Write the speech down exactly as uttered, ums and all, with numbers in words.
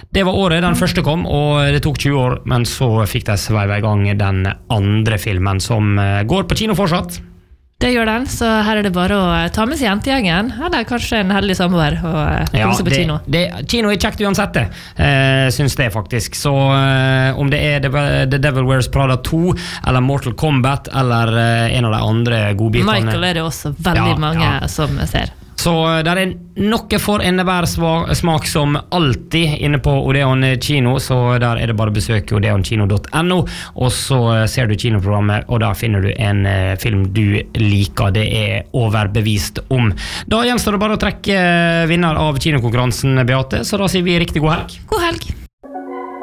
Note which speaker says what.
Speaker 1: Det var året den første kom, og det tok tjue år, men så fikk de sveive i gang den andre filmen som går på kino fortsatt.
Speaker 2: Det gjør den, så her er det bare å ta med seg jentegjengen, eller kanskje en heldig samboer og komme
Speaker 1: ja,
Speaker 2: seg på
Speaker 1: det,
Speaker 2: kino.
Speaker 1: Det, kino er kjekt uansett det, eh, synes det faktisk. Så eh, om det er The, The Devil Wears Prada to, eller Mortal Kombat, eller eh, en av de andre godbitene.
Speaker 2: Michael er det også veldig
Speaker 1: ja,
Speaker 2: mange
Speaker 1: ja.
Speaker 2: som ser.
Speaker 1: Så der er noe for enhver smak som alltid inne på Odeon kino, så der er det bare å besøke odeon kino punktum no, og så ser du kinoprogrammet, og der finner du en eh, film du liker, det er overbevist om. Da gjenstår det bare å trekke vinner av kinokonkurransen, Beate, så da sier vi riktig god helg.
Speaker 2: God helg!